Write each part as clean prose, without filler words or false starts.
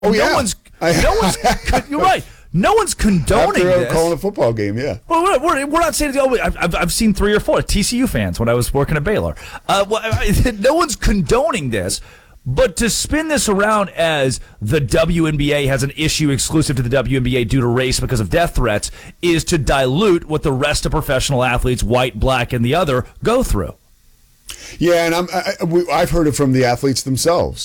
Oh, yeah. You're right. No one's condoning this. Calling a football game, yeah. Well, we're not saying, I've seen 3 or 4 TCU fans when I was working at Baylor. No one's condoning this, but to spin this around as the WNBA has an issue exclusive to the WNBA due to race because of death threats is to dilute what the rest of professional athletes, white, black, and the other, go through. Yeah, and I've heard it from the athletes themselves.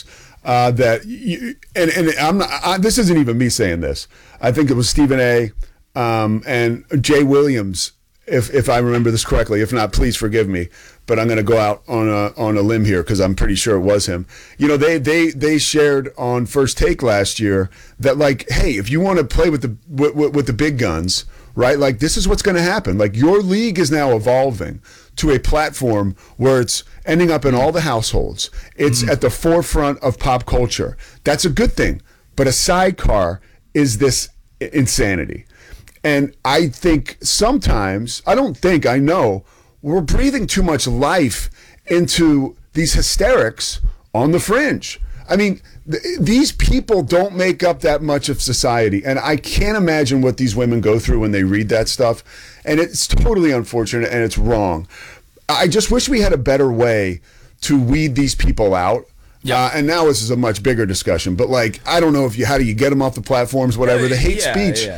This isn't even me saying this. I think it was Stephen A. And Jay Williams, if I remember this correctly. If not, please forgive me. But I'm going to go out on a limb here because I'm pretty sure it was him. You know, they shared on First Take last year that, like, hey, if you want to play with the big guns, right? Like, this is what's going to happen. Like, your league is now evolving to a platform where it's ending up in all the households. It's at the forefront of pop culture. That's a good thing. But a sidecar is this insanity. And I think sometimes, I know, we're breathing too much life into these hysterics on the fringe. I mean, these people don't make up that much of society. And I can't imagine what these women go through when they read that stuff. And it's totally unfortunate and it's wrong. I just wish we had a better way to weed these people out. Yeah. And now this is a much bigger discussion, but like, I don't know how do you get them off the platforms, whatever. The hate speech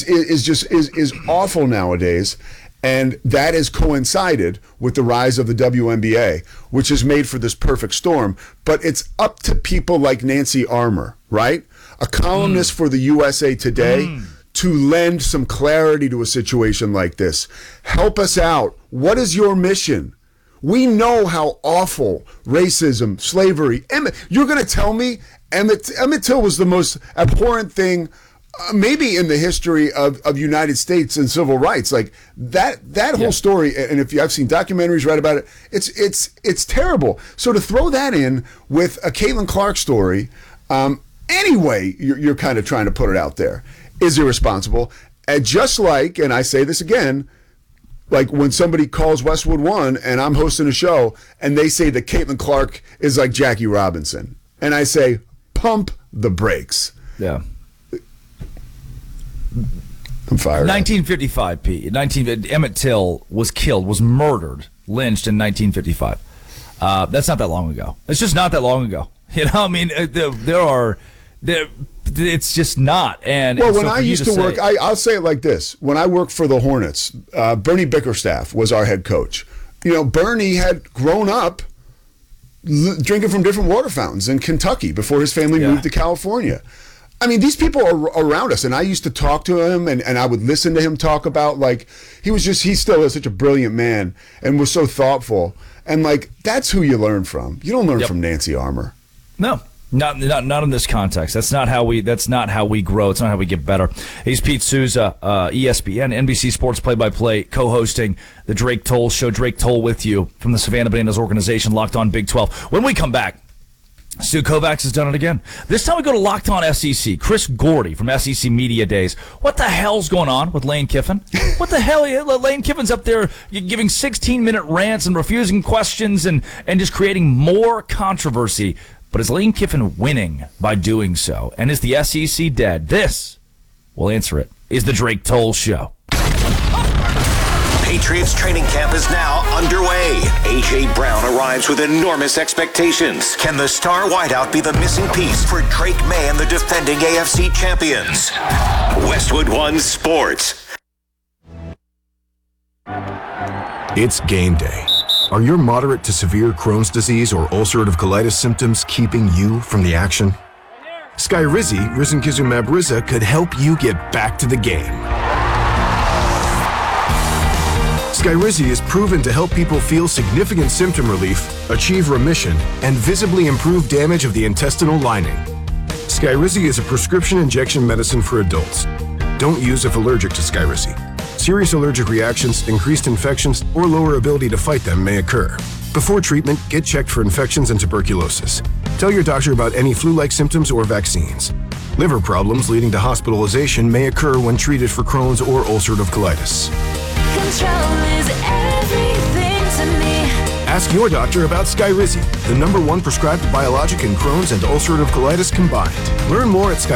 is awful nowadays. And that has coincided with the rise of the WNBA, which has made for this perfect storm. But it's up to people like Nancy Armour, right? A columnist for the USA Today to lend some clarity to a situation like this. Help us out. What is your mission? We know how awful racism, slavery, you're going to tell me Emmett Till was the most abhorrent thing maybe in the history of United States and civil rights. Like that whole story, and if I've seen documentaries, read about it, it's terrible. So to throw that in with a Caitlin Clark story, anyway, you're kind of trying to put it out there, is irresponsible. And just like, and I say this again, like when somebody calls Westwood One and I'm hosting a show and they say that Caitlin Clark is like Jackie Robinson, and I say, pump the brakes. Yeah. I'm fired. 1955, Pete. Emmett Till was murdered, lynched in 1955. That's not that long ago. It's just not that long ago. You know, I mean, it's just not. And well, when I used to work, I'll say it like this: when I worked for the Hornets, Bernie Bickerstaff was our head coach. You know, Bernie had grown up drinking from different water fountains in Kentucky before his family moved to California. I mean, these people are around us, and I used to talk to him, and I would listen to him talk about, like, he still is such a brilliant man and was so thoughtful. And, like, that's who you learn from. You don't learn from Nancy Armour. No. Not in this context. That's not how we grow. It's not how we get better. He's Pete Souza, ESPN, NBC Sports play-by-play, co-hosting the Drake Toll Show. Drake Toll with you from the Savannah Bananas organization, Locked On Big 12. When we come back, Stu Kovacs has done it again. This time we go to Locked On SEC. Chris Gordy from SEC Media Days. What the hell's going on with Lane Kiffin? What the hell? Lane Kiffin's up there giving 16-minute rants and refusing questions and just creating more controversy. But is Lane Kiffin winning by doing so? And is the SEC dead? This, we'll answer it, is the Drake Toll Show. Patriots training camp is now underway. A.J. Brown arrives with enormous expectations. Can the star wideout be the missing piece for Drake May and the defending AFC champions? Westwood One Sports. It's game day. Are your moderate to severe Crohn's disease or ulcerative colitis symptoms keeping you from the action? Skyrizi, risankizumab Riza, could help you get back to the game. Skyrizi is proven to help people feel significant symptom relief, achieve remission, and visibly improve damage of the intestinal lining. Skyrizi is a prescription injection medicine for adults. Don't use if allergic to Skyrizi. Serious allergic reactions, increased infections, or lower ability to fight them may occur. Before treatment, get checked for infections and tuberculosis. Tell your doctor about any flu-like symptoms or vaccines. Liver problems leading to hospitalization may occur when treated for Crohn's or ulcerative colitis. Control is everything to me. Ask your doctor about Skyrizi, the #1 prescribed biologic in Crohn's and ulcerative colitis combined. Learn more at